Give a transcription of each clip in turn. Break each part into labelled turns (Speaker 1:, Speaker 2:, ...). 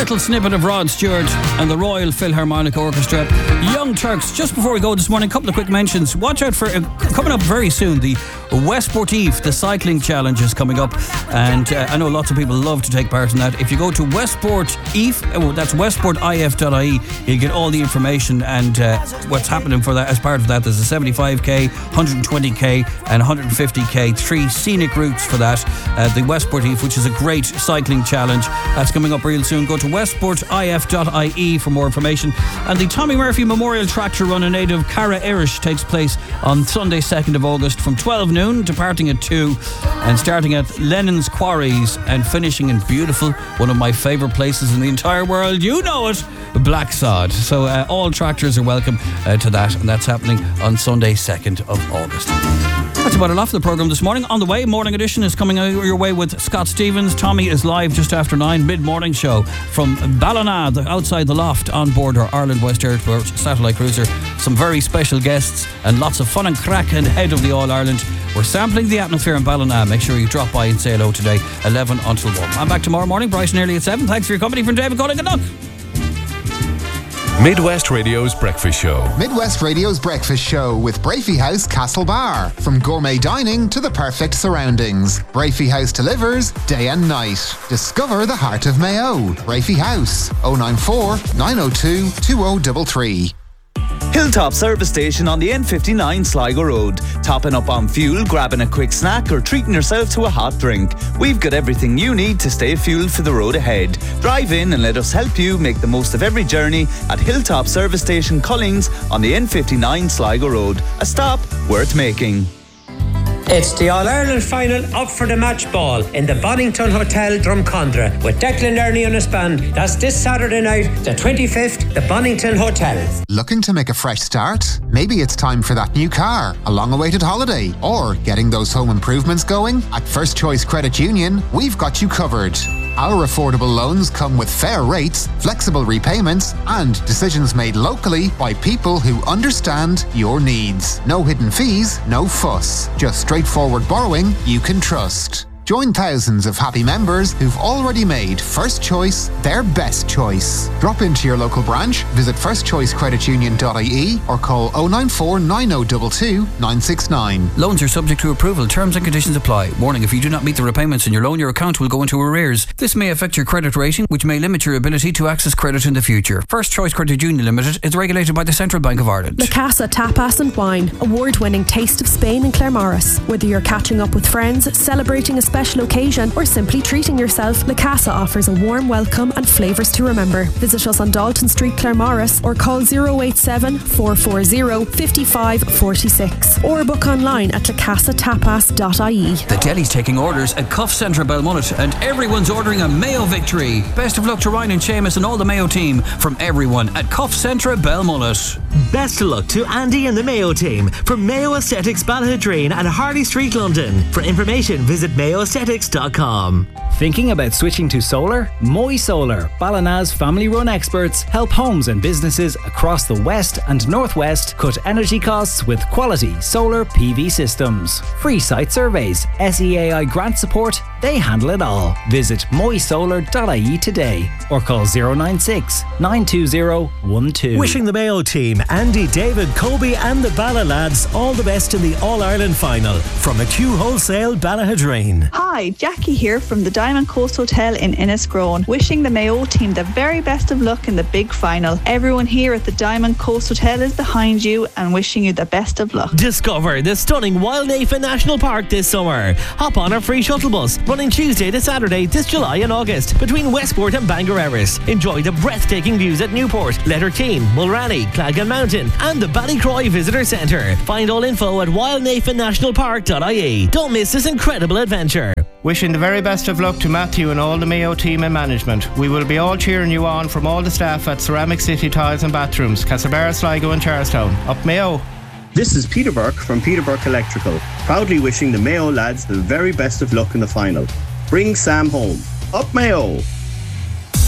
Speaker 1: little snippet of Rod Stewart and the Royal Philharmonic Orchestra. Young Turks. Just before we go this morning, a couple of quick mentions. Watch out for coming up very soon, the Westport-Eve, the cycling challenge is coming up, and I know lots of people love to take part in that. If you go to Westport-Eve, that's westportif.ie, you'll get all the information and what's happening for that. As part of that, there's a 75k, 120k and 150k, 3 scenic routes for that. The Westport-Eve, which is a great cycling challenge, that's coming up real soon. Go to westportif.ie for more information. And the Tommy Murphy Memorial Tractor Run in aid of Cara Irish takes place on Sunday 2nd of August from 12 noon, departing at 2 and starting at Lennon's Quarries and finishing in beautiful, one of my favourite places in the entire world, you know it, Blacksod. So all tractors are welcome to that, and that's happening on Sunday 2nd of August. That's about enough for the programme this morning. On the way, Morning Edition is coming your way with Scott Stevens. Tommy is live just after 9, mid-morning show from Ballina, outside the loft, on board our Ireland West Airport satellite cruiser. Some very special guests and lots of fun and crack ahead of the All-Ireland. We're sampling the atmosphere in Ballina. Make sure you drop by and say hello today, 11 until 1. I'm back tomorrow morning, bright and early at 7. Thanks for your company. From David Cullen, good luck.
Speaker 2: Midwest Radio's Breakfast Show.
Speaker 3: Midwest Radio's Breakfast Show with Brafey House Castlebar. From gourmet dining to the perfect surroundings, Brafey House delivers day and night. Discover the heart of Mayo. Brafey House, 094 902 2033.
Speaker 4: Hilltop Service Station on the N59 Sligo Road. Topping up on fuel, grabbing a quick snack or treating yourself to a hot drink. We've got everything you need to stay fueled for the road ahead. Drive in and let us help you make the most of every journey at Hilltop Service Station Cullings on the N59 Sligo Road. A stop worth making.
Speaker 5: It's the All-Ireland final up for the match ball in the Bonington Hotel, Drumcondra, with Declan Ernie on his band. That's this Saturday night, the 25th, the Bonington Hotel.
Speaker 3: Looking to make a fresh start? Maybe it's time for that new car, a long-awaited holiday, or getting those home improvements going? At First Choice Credit Union, we've got you covered. Our affordable loans come with fair rates, flexible repayments, and decisions made locally by people who understand your needs. No hidden fees, no fuss. Just straightforward borrowing you can trust. Join thousands of happy members who've already made First Choice their best choice. Drop into your local branch, visit firstchoicecreditunion.ie or call 094 9022 969.
Speaker 1: Loans are subject to approval. Terms and conditions apply. Warning, if you do not meet the repayments in your loan, your account will go into arrears. This may affect your credit rating, which may limit your ability to access credit in the future. First Choice Credit Union Limited is regulated by the Central Bank of Ireland.
Speaker 6: La Casa Tapas and Wine, award-winning taste of Spain in Claremorris. Whether you're catching up with friends, celebrating a special occasion, or simply treating yourself, La Casa offers a warm welcome and flavours to remember. Visit us on Dalton Street, Claremorris, or call 087 440 5546, or book online at lacasatapas.ie.
Speaker 1: The deli's taking orders at Cuff Centre Belmullet, and everyone's ordering a Mayo victory. Best of luck to Ryan and Seamus and all the Mayo team from everyone at Cuff Centre Belmullet.
Speaker 7: Best of luck to Andy and the Mayo team from Mayo Aesthetics Ballahadreen and Harley Street, London. For information, visit mayoaesthetics.com.
Speaker 8: Thinking about switching to solar? Moy Solar, Ballina's family-run experts, help homes and businesses across the West and Northwest cut energy costs with quality solar PV systems. Free site surveys, SEAI grant support, they handle it all. Visit moysolar.ie today or call 096 920 12.
Speaker 7: Wishing the Mayo team, Andy, David, Kobe and the Balla lads all the best in the All-Ireland final. From McHugh Wholesale, Ballahadreen.
Speaker 9: Hi, Jackie here from the Diamond Coast Hotel in Innisgrown. Wishing the Mayo team the very best of luck in the big final. Everyone here at the Diamond Coast Hotel is behind you and wishing you the best of luck.
Speaker 7: Discover the stunning Wildnafen National Park this summer. Hop on our free shuttle bus running Tuesday to Saturday this July and August between Westport and Bangor Erris. Enjoy the breathtaking views at Newport, Letterkeane, Mulranny, Clagan Mountain and the Ballycroy Visitor Centre. Find all info at wildnafennationalpark.ie. Don't miss this incredible adventure.
Speaker 10: Wishing the very best of luck to Matthew and all the Mayo team and management. We will be all cheering you on from all the staff at Ceramic City Tiles and Bathrooms, Castlebar, Sligo and Charlestown. Up Mayo!
Speaker 11: This is Peter Burke from Peter Burke Electrical, proudly wishing the Mayo lads the very best of luck in the final. Bring Sam home. Up Mayo!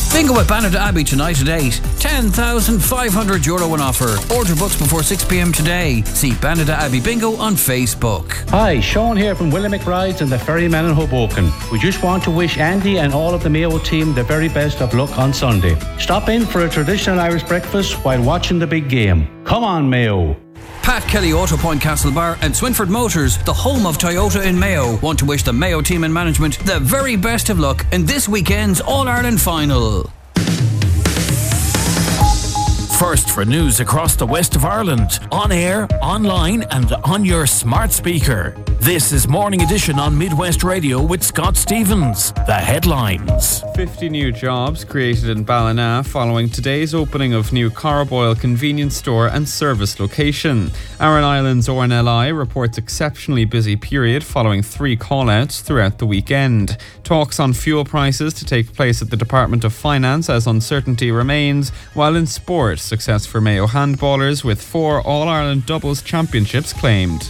Speaker 1: Bingo at Ballina Abbey tonight at 8. €10,500 on offer. Order books before 6 p.m. today. See Ballina Abbey Bingo on Facebook.
Speaker 12: Hi, Sean here from William McBride's and the Ferryman in Hoboken. We just want to wish Andy and all of the Mayo team the very best of luck on Sunday. Stop in for a traditional Irish breakfast while watching the big game. Come on, Mayo.
Speaker 1: Pat Kelly Auto Point Castlebar and Swinford Motors, the home of Toyota in Mayo, want to wish the Mayo team and management the very best of luck in this weekend's All-Ireland final.
Speaker 13: First for news across the west of Ireland, on air, online and on your smart speaker. This is Morning Edition on Midwest Radio with Scott Stevens. The headlines.
Speaker 14: 50 new jobs created in Ballina following today's opening of new Carboyle convenience store and service location. Aran Island's RNLI reports exceptionally busy period following 3 call-outs throughout the weekend. Talks on fuel prices to take place at the Department of Finance as uncertainty remains, while in sport, success for Mayo handballers with 4 All-Ireland doubles championships claimed.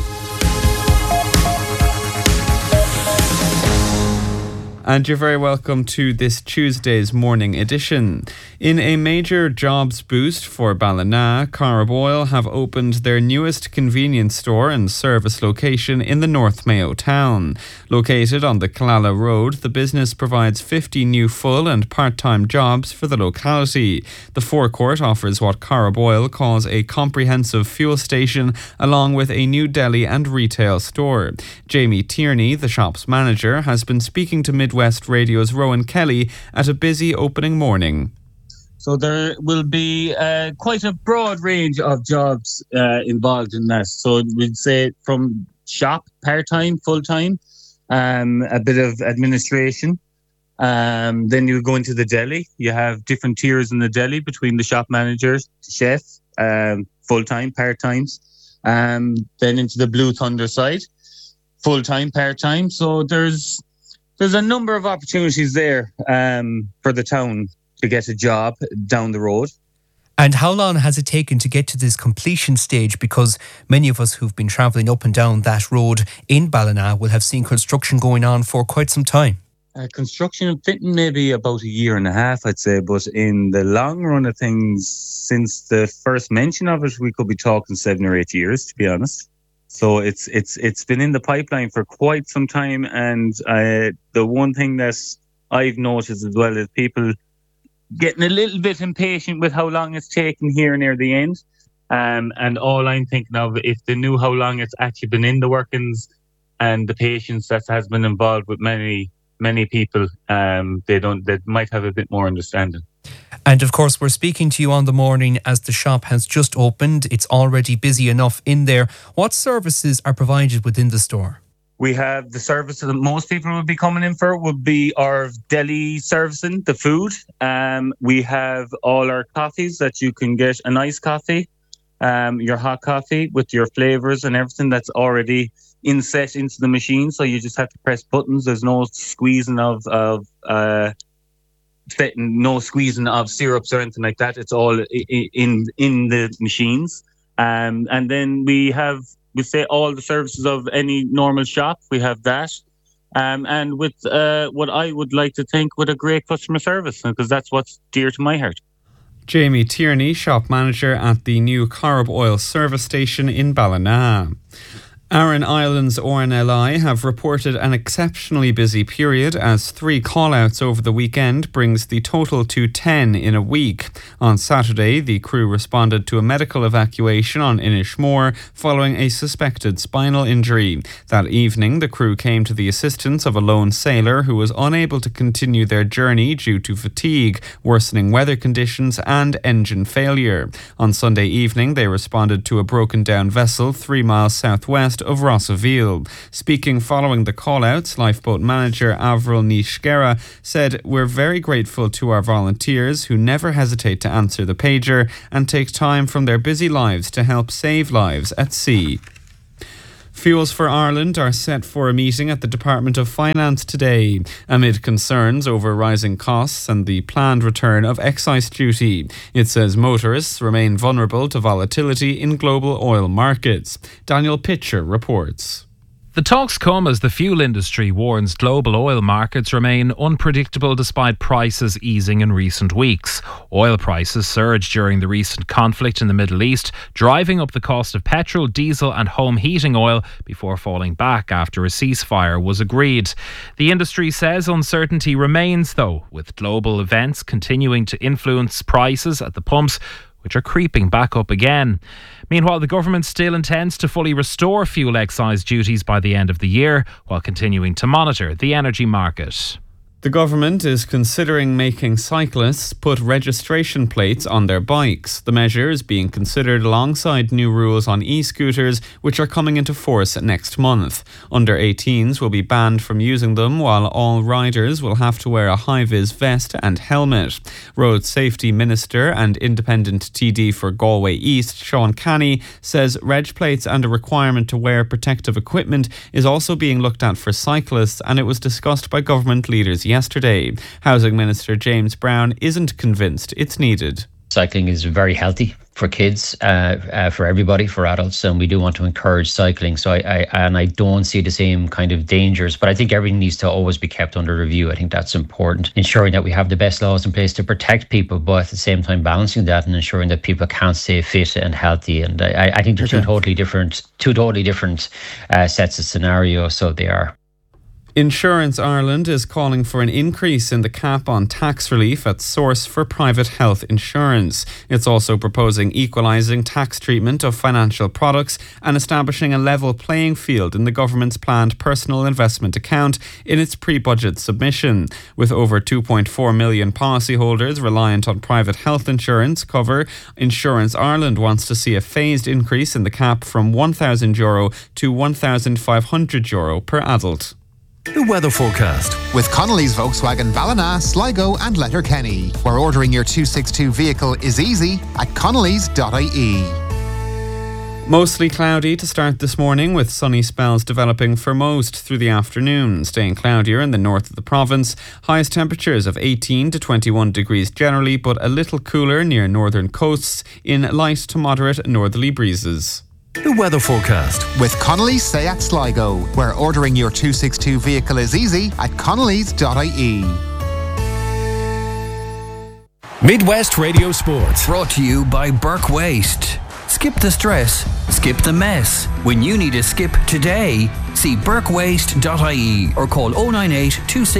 Speaker 14: And you're very welcome to this Tuesday's morning edition. In a major jobs boost for Ballina, Carboyle have opened their newest convenience store and service location in the North Mayo town. Located on the Killala Road, the business provides 50 new full and part-time jobs for the locality. The forecourt offers what Carboyle calls a comprehensive fuel station along with a new deli and retail store. Jamie Tierney, the shop's manager, has been speaking to Midwest Radio's Rowan Kelly at a busy opening morning.
Speaker 15: So there will be quite a broad range of jobs involved in that. So we'd say from shop, part-time, full-time, a bit of administration. Then you go into the deli. You have different tiers in the deli between the shop managers, chef, full-time, part-times. Then into the Blue Thunder side, full-time, part-time. So there's a number of opportunities there for the town to get a job down the road.
Speaker 16: And how long has it taken to get to this completion stage? Because many of us who've been travelling up and down that road in Ballina will have seen construction going on for quite some time.
Speaker 15: Construction fitting maybe about a year and a half, I'd say. But in the long run of things, since the first mention of it, we could be talking 7 or 8 years, to be honest. So it's been in the pipeline for quite some time. And the one thing that I've noticed as well is people getting a little bit impatient with how long it's taken here near the end. And all I'm thinking of, if they knew how long it's actually been in the workings and the patience that has been involved with many people, they might have a bit more understanding.
Speaker 16: And of course, we're speaking to you on the morning as the shop has just opened. It's already busy enough in there. What services are provided within the store?
Speaker 15: We have the service that most people would be coming in for would be our deli servicing, the food. We have all our coffees that you can get, an iced coffee, your hot coffee with your flavours and everything that's already inset into the machine. So you just have to press buttons. There's no squeezing of syrups or anything like that. It's all in the machines. And then we say all the services of any normal shop. We have that. And with what I would like to think with a great customer service, because that's what's dear to my heart.
Speaker 14: Jamie Tierney, shop manager at the new Carboyle service station in Ballina. Aran Island's RNLI have reported an exceptionally busy period as 3 call-outs over the weekend brings the total to 10 in a week. On Saturday, the crew responded to a medical evacuation on Inishmore following a suspected spinal injury. That evening, the crew came to the assistance of a lone sailor who was unable to continue their journey due to fatigue, worsening weather conditions and engine failure. On Sunday evening, they responded to a broken-down vessel 3 miles southwest of Rossaville. Speaking following the call-outs, lifeboat manager Avril Nishkera said, "We're very grateful to our volunteers who never hesitate to answer the pager and take time from their busy lives to help save lives at sea." Fuels for Ireland are set for a meeting at the Department of Finance today, amid concerns over rising costs and the planned return of excise duty. It says motorists remain vulnerable to volatility in global oil markets. Daniel Pitcher reports.
Speaker 17: The talks come as the fuel industry warns global oil markets remain unpredictable despite prices easing in recent weeks. Oil prices surged during the recent conflict in the Middle East, driving up the cost of petrol, diesel and home heating oil before falling back after a ceasefire was agreed. The industry says uncertainty remains though, with global events continuing to influence prices at the pumps, which are creeping back up again. Meanwhile, the government still intends to fully restore fuel excise duties by the end of the year, while continuing to monitor the energy market.
Speaker 14: The government is considering making cyclists put registration plates on their bikes. The measure is being considered alongside new rules on e-scooters, which are coming into force next month. Under 18s will be banned from using them, while all riders will have to wear a high-vis vest and helmet. Road Safety Minister and Independent TD for Galway East, Sean Canny, says reg plates and a requirement to wear protective equipment is also being looked at for cyclists, and it was discussed by government leaders yesterday. Housing Minister James Brown isn't convinced it's needed.
Speaker 18: Cycling is very healthy for kids, for everybody, for adults, and we do want to encourage cycling. So I don't see the same kind of dangers, but I think everything needs to always be kept under review. I think that's important, ensuring that we have the best laws in place to protect people, but at the same time balancing that and ensuring that people can stay fit and healthy. And I think they're two totally different sets of scenarios. So they are.
Speaker 14: Insurance Ireland is calling for an increase in the cap on tax relief at source for private health insurance. It's also proposing equalising tax treatment of financial products and establishing a level playing field in the government's planned personal investment account in its pre-budget submission. With over 2.4 million policyholders reliant on private health insurance cover, Insurance Ireland wants to see a phased increase in the cap from €1,000 to €1,500 per adult.
Speaker 2: The weather forecast
Speaker 3: with Connolly's Volkswagen Ballina, Sligo and Letterkenny, where ordering your 262 vehicle is easy at connolly's.ie.
Speaker 14: Mostly cloudy to start this morning, with sunny spells developing for most through the afternoon, staying cloudier in the north of the province. Highest temperatures of 18 to 21 degrees generally, but a little cooler near northern coasts in light to moderate northerly breezes.
Speaker 2: The weather forecast
Speaker 3: with Connolly's Seat Sligo, where ordering your 262 vehicle is easy at connolly's.ie.
Speaker 2: Midwest Radio Sports,
Speaker 13: brought to you by Burke Waste. Skip the stress, skip the mess. When you need a skip today, see burkewaste.ie or call 098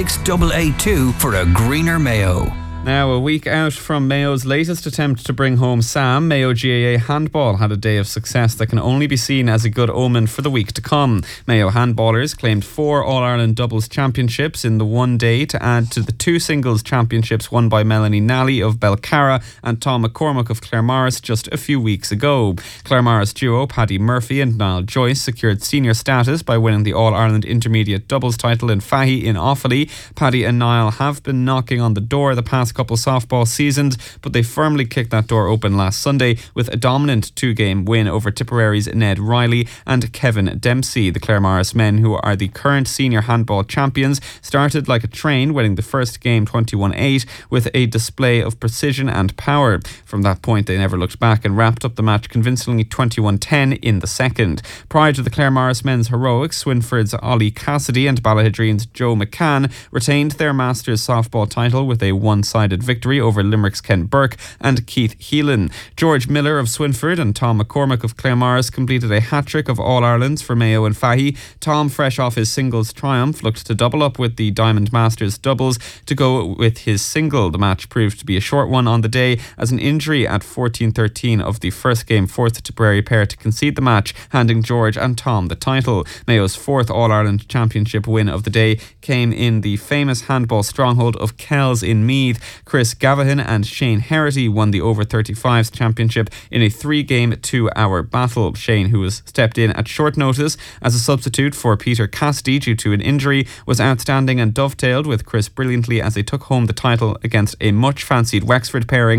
Speaker 13: 26882 for a greener Mayo.
Speaker 14: Now, a week out from Mayo's latest attempt to bring home Sam, Mayo GAA handball had a day of success that can only be seen as a good omen for the week to come. Mayo handballers claimed 4 All-Ireland doubles championships in the one day to add to the 2 singles championships won by Melanie Nally of Belcarra and Tom McCormack of Claremorris just a few weeks ago. Claremorris duo Paddy Murphy and Niall Joyce secured senior status by winning the All-Ireland intermediate doubles title in Fahy in Offaly. Paddy and Niall have been knocking on the door the past couple softball seasons, but they firmly kicked that door open last Sunday with a dominant 2-game win over Tipperary's Ned Riley and Kevin Dempsey. The Claremorris men, who are the current senior handball champions, started like a train, winning the first game 21-8 with a display of precision and power. From that point, they never looked back and wrapped up the match convincingly 21-10 in the second. Prior to the Claremorris men's heroics, Swinford's Ollie Cassidy and Ballahidrian's Joe McCann retained their Masters softball title with a one-sided victory over Limerick's Ken Burke and Keith Heelan. George Miller of Swinford and Tom McCormack of Claremorris completed a hat-trick of All-Irelands for Mayo and Fahy. Tom, fresh off his singles triumph, looked to double up with the Diamond Masters doubles to go with his single. The match proved to be a short one on the day, as an injury at 14-13 of the first game forced the Tipperary pair to concede the match, handing George and Tom the title. Mayo's 4th All-Ireland Championship win of the day came in the famous handball stronghold of Kells in Meath. Chris Gavahan and Shane Herity won the over 35s championship in a 3-game 2-hour battle. Shane, who was stepped in at short notice as a substitute for Peter Cassidy due to an injury, was outstanding and dovetailed with Chris brilliantly as they took home the title against a much fancied Wexford pairing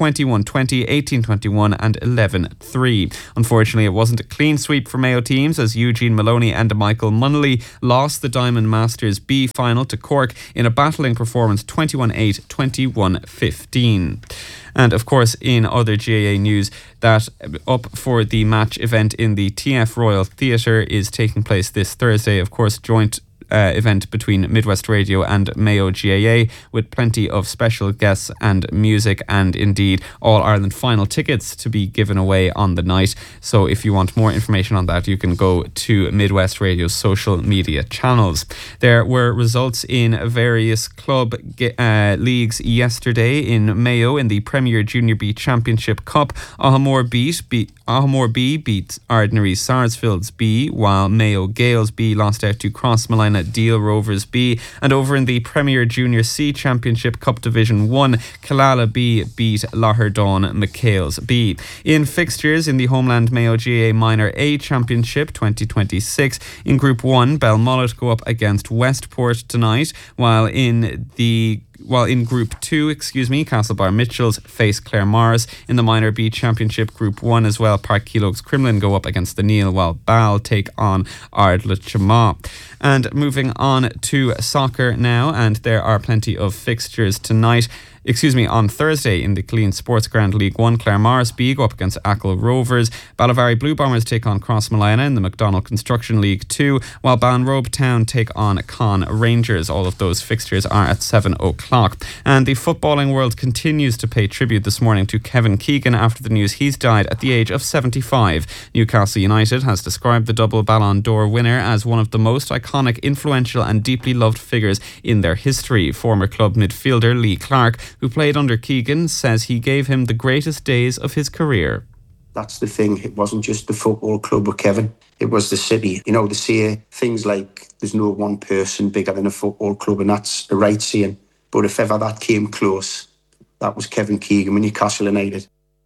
Speaker 14: 21-20, 18-21 and 11-3. Unfortunately, it wasn't a clean sweep for Mayo teams, as Eugene Maloney and Michael Munnelly lost the Diamond Masters B final to Cork in a battling performance 21-8, 21:15. And of course, in other GAA news, that up for the match event in the TF Royal Theatre is taking place this Thursday. Of course, joint event between Midwest Radio and Mayo GAA, with plenty of special guests and music, and indeed All-Ireland final tickets to be given away on the night. So if you want more information on that, you can go to Midwest Radio's social media channels. There were results in various club leagues yesterday in Mayo in the Premier Junior B Championship Cup. Ahamore B beat Ardnary Sarsfields B, while Mayo Gales B lost out to Crossmolina Deal Rovers B. And over in the Premier Junior C Championship Cup Division 1, Killala B beat Laherdon McHale's B. In fixtures in the Homeland Mayo GAA Minor A Championship 2026, in Group 1, Belmullet go up against Westport tonight, while in Group 2, Castlebar Mitchells face Claremorris. In the Minor B Championship Group 1 as well, Park Keelogues Crumlin go up against the Neil, while Bal take on Ardla Chamaw. And moving on to soccer now, and there are plenty of fixtures tonight. On Thursday in the Killeen Sports Ground League 1, Claremorris B go up against Achill Rovers. Ballivary Blue Bombers take on Crossmolina in the McDonald Construction League 2, while Banrobe Town take on Con Rangers. All of those fixtures are at 7 o'clock. And the footballing world continues to pay tribute this morning to Kevin Keegan after the news he's died at the age of 75. Newcastle United has described the double Ballon d'Or winner as one of the most iconic, influential and deeply loved figures in their history. Former club midfielder Lee Clark, who played under Keegan, says he gave him the greatest days of his career.
Speaker 19: That's the thing. It wasn't just the football club with Kevin. It was the city. To see things like there's no one person bigger than a football club, and that's the right saying. But if ever that came close, that was Kevin Keegan with Newcastle United.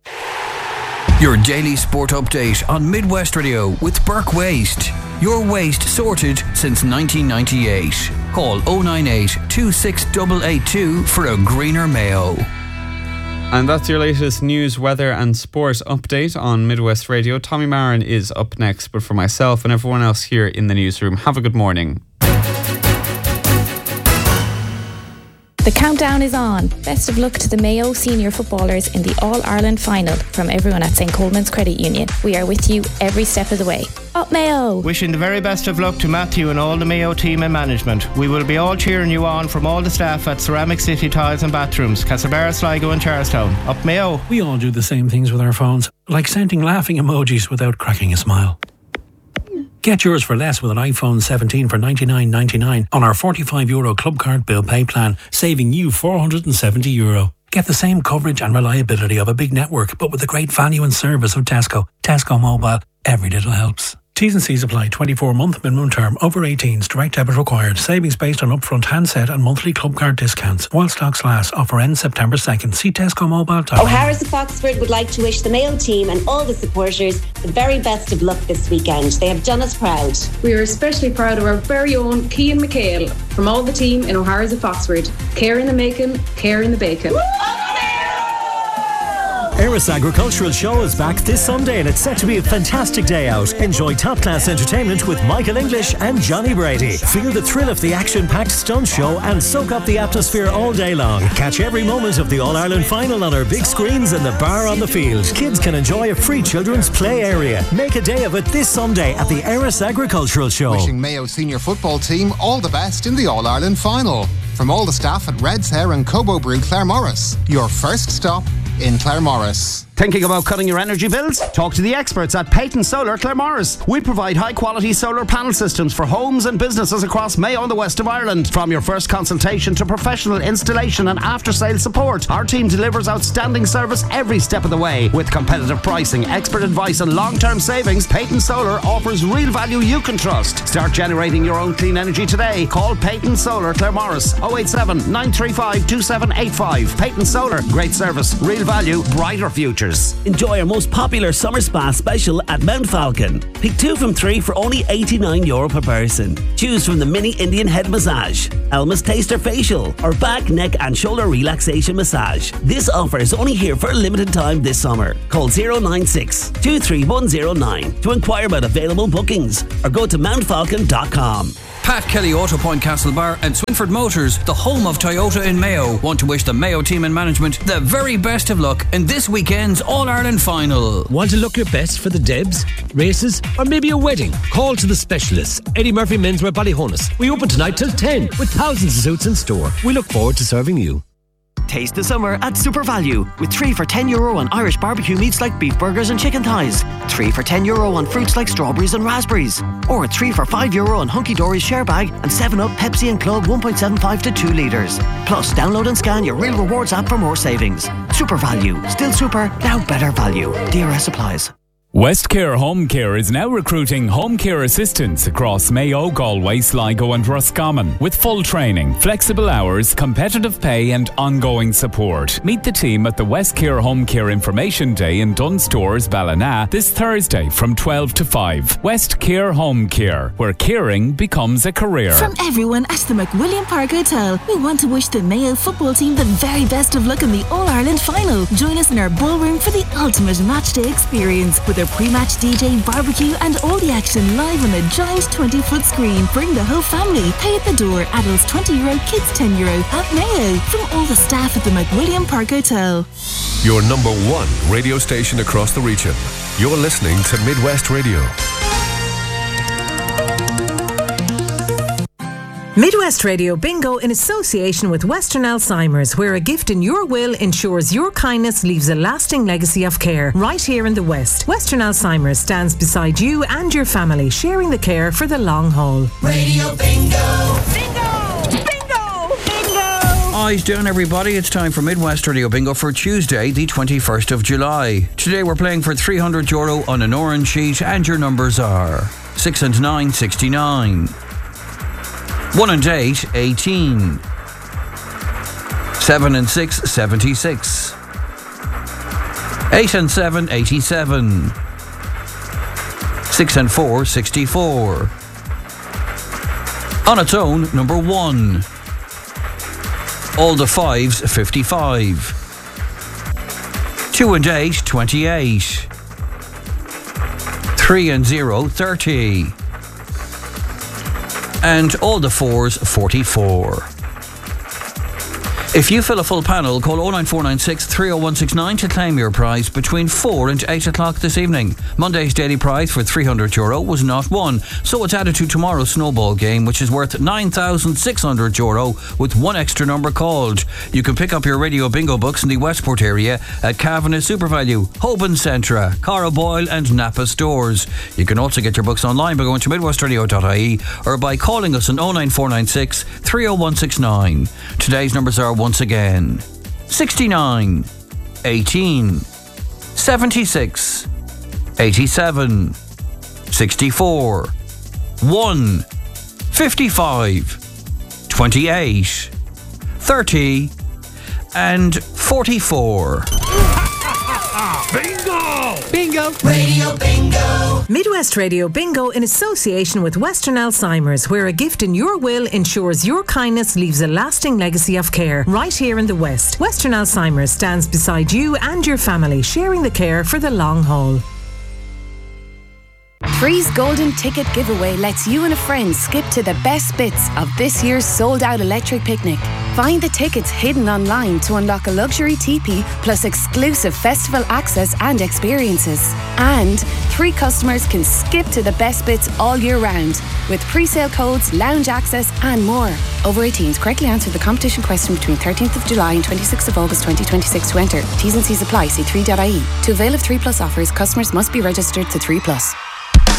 Speaker 20: Your daily sport update on Midwest Radio with Burke Waste. Your waste sorted since 1998. Call 098 26882 for a greener Mayo.
Speaker 14: And that's your latest news, weather and sport update on Midwest Radio. Tommy Marin is up next, but for myself and everyone else here in the newsroom, have a good morning.
Speaker 21: The countdown is on. Best of luck to the Mayo senior footballers in the All-Ireland final from everyone at St. Coleman's Credit Union. We are with you every step of the way. Up Mayo!
Speaker 10: Wishing the very best of luck to Matthew and all the Mayo team and management. We will be all cheering you on from all the staff at Ceramic City Tiles and Bathrooms, Castlebar, Sligo and Charlestown. Up Mayo!
Speaker 22: We all do the same things with our phones, like sending laughing emojis without cracking a smile. Get yours for less with an iPhone 17 for €99.99 on our €45 Club Card Bill Pay plan, saving you €470. Get the same coverage and reliability of a big network, but with the great value and service of Tesco. Tesco Mobile, every little helps. T's and C's apply. 24-month minimum term. Over 18s. Direct debit required. Savings based on upfront handset and monthly club card discounts. While stocks last. Offer ends September 2nd. See TescoMobile.com.
Speaker 23: O'Hara's of Foxford would like to wish the Mayo team and all the supporters the very best of luck this weekend. They have done us proud.
Speaker 24: We are especially proud of our very own Cian McHale. From all the team in O'Hara's of Foxford. Care in the making, care in the bacon.
Speaker 25: Eris Agricultural Show is back this Sunday and it's set to be a fantastic day out. Enjoy top-class entertainment with Michael English and Johnny Brady. Feel the thrill of the action-packed stunt show and soak up the atmosphere all day long. Catch every moment of the All-Ireland final on our big screens in the bar on the field. Kids can enjoy a free children's play area. Make a day of it this Sunday at the Eris Agricultural Show.
Speaker 3: Wishing Mayo senior football team all the best in the All-Ireland final. From all the staff at Red's Hair and Cobo Brew Claremorris, your first stop in Claremorris.
Speaker 26: Thinking about cutting your energy bills? Talk to the experts at Peyton Solar Claremorris. We provide high-quality solar panel systems for homes and businesses across Mayo and the west of Ireland. From your first consultation to professional installation and after-sales support, our team delivers outstanding service every step of the way. With competitive pricing, expert advice and long-term savings, Peyton Solar offers real value you can trust. Start generating your own clean energy today. Call Peyton Solar Claremorris 087 935 2785. Peyton Solar, great service, real value, brighter futures.
Speaker 27: Enjoy our most popular summer spa special at Mount Falcon. Pick 2 from 3 for only €89 per person. Choose from the mini Indian head massage, Elma's Taster facial, or back, neck and shoulder relaxation massage. This offer is only here for a limited time this summer. Call 096 23109 to inquire about available bookings or go to mountfalcon.com.
Speaker 20: Pat Kelly Auto Point Castlebar and Swinford Motors, the home of Toyota in Mayo, want to wish the Mayo team and management the very best of luck in this weekend's All-Ireland final.
Speaker 4: Want to look your best for the Debs, races, or maybe a wedding? Call to the specialists. Eddie Murphy Menswear Ballyhonus. We open tonight till 10 with thousands of suits in store. We look forward to serving you.
Speaker 27: Taste the summer at Super Value with 3 for €10 on Irish barbecue meats like beef burgers and chicken thighs, 3 for €10 on fruits like strawberries and raspberries, or 3 for €5 on Hunky Dory's share bag and 7-Up, Pepsi and Club 1.75 to 2 litres. Plus, download and scan your Real Rewards app for more savings. Super Value. Still super, now better value. DRS applies.
Speaker 5: Westcare Home Care is now recruiting home care assistants across Mayo, Galway, Sligo and Roscommon with full training, flexible hours, competitive pay and ongoing support. Meet the team at the Westcare Home Care Information Day in Dunstores, Ballina this Thursday from 12 to 5. Westcare Home Care, where caring becomes a career.
Speaker 6: From everyone at the McWilliam Park Hotel, we want to wish the Mayo football team the very best of luck in the All-Ireland final. Join us in our ballroom for the ultimate matchday experience with a pre-match DJ, barbecue and all the action live on a giant 20-foot screen. Bring the whole family. Pay at the door. Adults €20, kids €10 at Mayo. From all the staff at the McWilliam Park Hotel.
Speaker 2: Your number one radio station across the region. You're listening to Midwest Radio.
Speaker 7: Midwest Radio Bingo in association with Western Alzheimer's, where a gift in your will ensures your kindness leaves a lasting legacy of care. Right here in the West, Western Alzheimer's stands beside you and your family, sharing the care for the long haul.
Speaker 8: Radio Bingo! Bingo! Bingo! Bingo!
Speaker 20: Eyes down, everybody. It's time for Midwest Radio Bingo for Tuesday, the 21st of July. Today we're playing for €300 on an orange sheet, and your numbers are 6 and 9, 69. 1 and 8, 18. 7 and 6, 76. 8 and 7, 87. 6 and 4, 64. On its own, number 1. All the 5s, 55. 2 and 8, 28. 3 and 0, 30. And all the 4s, 44. If you fill a full panel, call 09496 30169 to claim your prize between 4 and 8 o'clock this evening. Monday's daily prize for €300 was not won, so it's added to tomorrow's snowball game, which is worth €9,600 with one extra number called. You can pick up your Radio Bingo books in the Westport area at Cavanagh SuperValue, Hoban Centra, Cara Boyle and Napa stores. You can also get your books online by going to midwestradio.ie or by calling us on 09496 30169. Today's numbers are once again 69, 18, 76, 87, 64, 1, 55, 28, 30 and 44.
Speaker 8: Bingo!
Speaker 7: Bingo!
Speaker 8: Radio Bingo!
Speaker 7: Midwest Radio Bingo in association with Western Alzheimer's, where a gift in your will ensures your kindness leaves a lasting legacy of care. Right here in the West, Western Alzheimer's stands beside you and your family, sharing the care for the long haul.
Speaker 9: Free's Golden Ticket Giveaway lets you and a friend skip to the best bits of this year's sold-out electric picnic. Find the tickets hidden online to unlock a luxury teepee plus exclusive festival access and experiences. And 3 customers can skip to the best bits all year round with pre-sale codes, lounge access and more. Over 18s, correctly answer the competition question between 13th of July and 26th of August 2026 to enter. T's and C's apply. See 3.ie. To avail of 3 Plus offers, customers must be registered to 3 Plus.